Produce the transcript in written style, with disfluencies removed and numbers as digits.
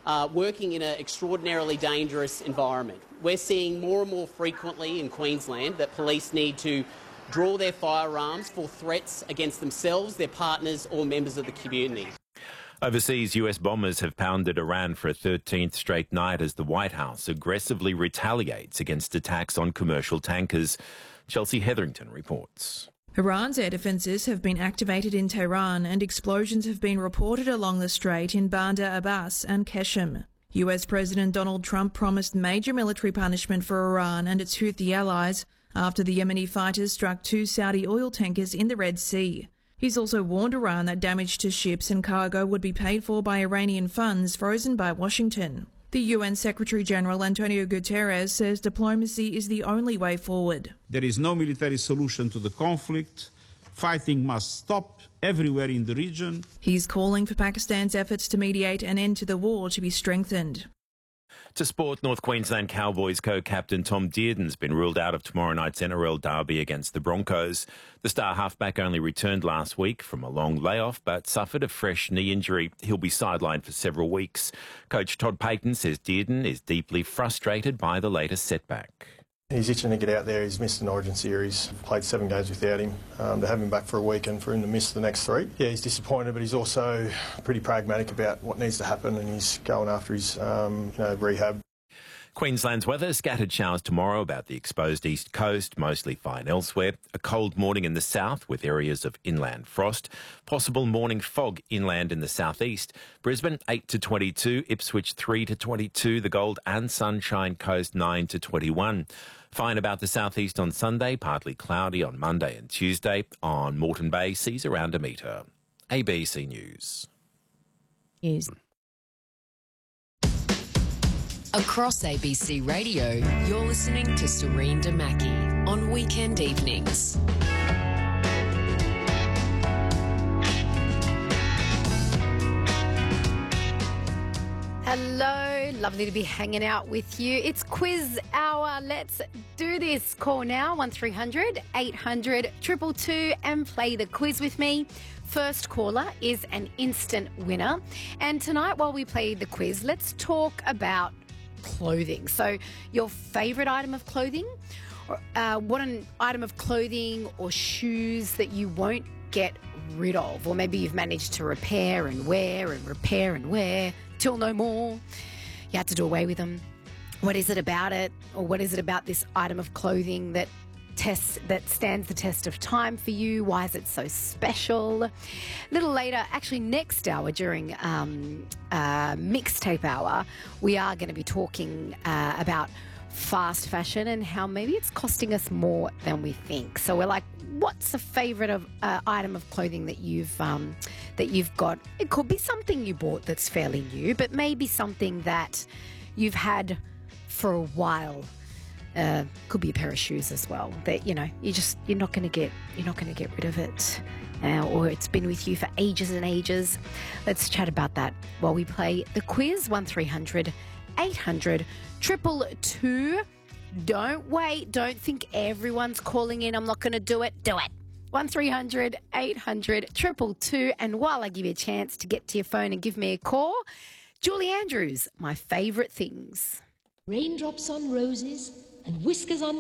working in an extraordinarily dangerous environment. We're seeing more and more frequently in Queensland that police need to draw their firearms for threats against themselves, their partners or members of the community. Overseas, US bombers have pounded Iran for a 13th straight night as the White House aggressively retaliates against attacks on commercial tankers. Chelsea Hetherington reports. Iran's air defences have been activated in Tehran and explosions have been reported along the strait in Bandar Abbas and Qeshm. US President Donald Trump promised major military punishment for Iran and its Houthi allies after the Yemeni fighters struck 2 Saudi oil tankers in the Red Sea. He's also warned Iran that damage to ships and cargo would be paid for by Iranian funds frozen by Washington. The UN Secretary-General Antonio Guterres says diplomacy is the only way forward. There is no military solution to the conflict. Fighting must stop everywhere in the region. He's calling for Pakistan's efforts to mediate an end to the war to be strengthened. To sport, North Queensland Cowboys co-captain Tom Dearden's been ruled out of tomorrow night's NRL derby against the Broncos. The star halfback only returned last week from a long layoff but suffered a fresh knee injury. He'll be sidelined for several weeks. Coach Todd Payton says Dearden is deeply frustrated by the latest setback. He's itching to get out there. He's missed an Origin series, played 7 games without him. To have him back for a week and for him to miss the next 3. Yeah, he's disappointed, but he's also pretty pragmatic about what needs to happen and he's going after his rehab. Queensland's weather, scattered showers tomorrow about the exposed east coast, mostly fine elsewhere. A cold morning in the south with areas of inland frost. Possible morning fog inland in the southeast. Brisbane 8 to 22, Ipswich 3 to 22, the Gold and Sunshine Coast 9 to 21. Fine about the southeast on Sunday, partly cloudy on Monday and Tuesday. On Moreton Bay, seas around a metre. ABC News. Across ABC Radio, you're listening to Serene Damaki on weekend evenings. Hello, lovely to be hanging out with you. It's quiz hour. Let's do this. Call now 1300 800 222 and play the quiz with me. First caller is an instant winner. And tonight, while we play the quiz, let's talk about clothing. So your favourite item of clothing, or what an item of clothing or shoes that you won't get rid of, or maybe you've managed to repair and wear and repair and wear till no more. You had to do away with them. What is it about it, or what is it about this item of clothing that stands the test of time for you? Why is it so special? A little later, actually next hour during mixtape hour, we are going to be talking about fast fashion and how maybe it's costing us more than we think. So we're like, what's a favourite item of clothing that you've got? It could be something you bought that's fairly new, but maybe something that you've had for a while. Could be a pair of shoes as well that you're not going to get rid of it, or it's been with you for ages and ages. Let's chat about that while we play the quiz. 1300 800 222. Don't wait. Don't think everyone's calling in. I'm not going to do it. Do it. 1300 800 222. And while I give you a chance to get to your phone and give me a call, Julie Andrews, my favourite things. Raindrops on roses and whiskers on